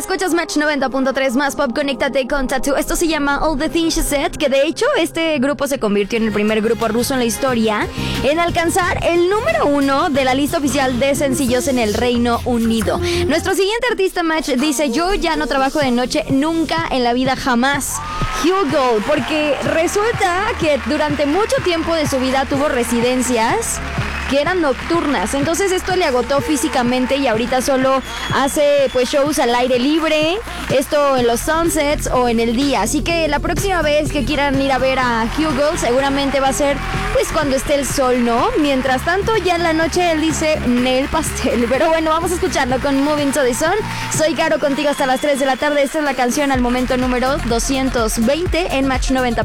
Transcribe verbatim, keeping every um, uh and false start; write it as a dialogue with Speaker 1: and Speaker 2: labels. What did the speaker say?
Speaker 1: Escuchas Match noventa punto tres más pop, conéctate con Tattoo. Esto se llama All the Things She Said, que de hecho este grupo se convirtió en el primer grupo ruso en la historia en alcanzar el número uno de la lista oficial de sencillos en el Reino Unido. Nuestro siguiente artista, Match, dice: yo ya no trabajo de noche nunca en la vida, jamás. Hugo, porque resulta que durante mucho tiempo de su vida tuvo residencias que eran nocturnas, entonces esto le agotó físicamente y ahorita solo hace pues shows al aire libre, esto en los sunsets o en el día, así que la próxima vez que quieran ir a ver a Hugo seguramente va a ser pues cuando esté el sol, ¿no? Mientras tanto ya en la noche él dice Nail Pastel, pero bueno, vamos a escucharlo con Moving to the Sun. Soy Caro contigo hasta las tres de la tarde, esta es la canción al momento número doscientos veinte en Match noventa.